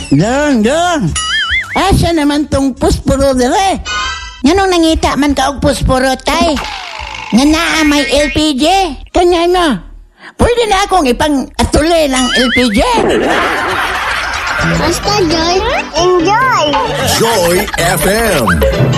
Dong. Asa naman tong pusporo dire? Nganong nangita man ka og pusporo, tay? Nga naa may LPG? Kanya na. Pwede na akong ipang-atuli ng LPG. Basta Joy, enjoy! Joy FM.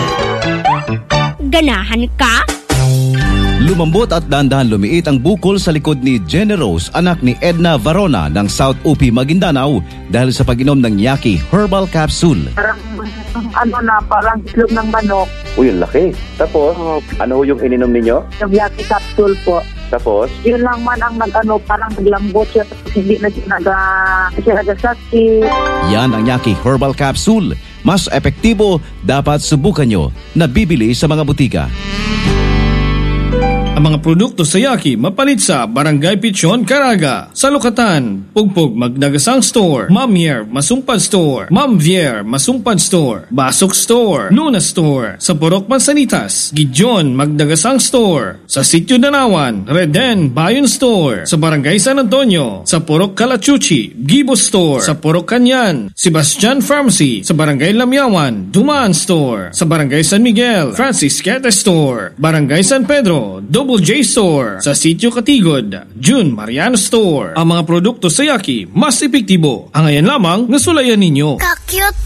Ganahan ka? Lumambot at dahan-dahan lumiit ang bukol sa likod ni Jenny Rose, anak ni Edna Varona ng South UP Maguindanao dahil sa pag-inom ng Yaki Herbal Capsule. Parang itlog ng manok. Uy, ang laki. Tapos, ano yung ininom ninyo? Yung Yaki capsule po. Tapos, Yun lang man ang parang naglambot siya tapos hindi na siya nagasakit. Yan ang Yaki Herbal Capsule. Mas epektibo, dapat subukan nyo. Nabibili sa mga butika. Ang mga produkto sa Yaki mapalit sa Barangay Pichon, Caraga, Salukatan, Pugpug, Magnagasang Store, Mamier, Masumpad Store, Mamvier, Masumpad Store, Basok Store, Luna Store, sa Purok Mansanitas, Gijon, Magnagasang Store, sa Sitio Danawan, Reden, Bayon Store, sa Barangay San Antonio, sa Purok Calachuchi, Gibo Store, sa Purok Kanyan, Sebastian Pharmacy, sa Barangay Lamyawan, Dumaan Store, sa Barangay San Miguel, Francis Quete Store, Barangay San Pedro, Double J Store, sa Sitio Katigod, June Mariano Store. Ang mga produkto sa Yaki mas epektibo. Ang ayan lamang nasulayan ninyo. Ka-cute